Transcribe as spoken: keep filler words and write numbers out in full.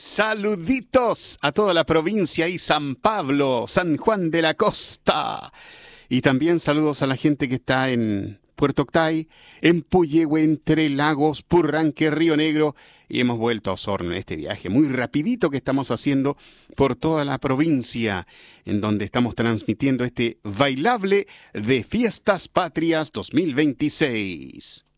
Saluditos a toda la provincia y San Pablo, San Juan de la Costa. Y también saludos a la gente que está en Puerto Octay, en Puyehue, Entre Lagos, Purranque, Río Negro. Y hemos vuelto a Osorno en este viaje muy rapidito que estamos haciendo por toda la provincia, en donde estamos transmitiendo este bailable de Fiestas Patrias dos mil veintiséis.